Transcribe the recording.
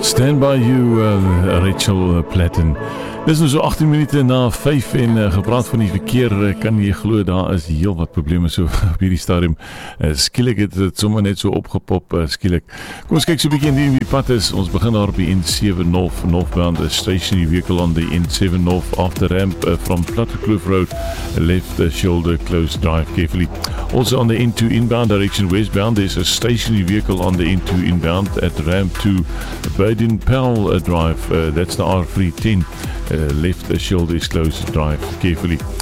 Stand By You, Rachel Platten. Dis nou so 18 minute na 5 en gepraat van die verkeer, kan jy glo daar is heel wat probleme so op hierdie stadium. Skielik het dit sommer net so opgepop, skielik. Kom ons kyk so 'n bietjie in die pad is. Ons begin daar op die N7 North, northbound, a stationary vehicle on the N7 North after ramp from Plattekloof Road, left shoulder closed, drive carefully. Also on the N2 inbound direction westbound, there's a stationary vehicle on the N2 inbound at ramp to Baden-Powell Drive, that's the R310. Left shoulder is closed, drive carefully.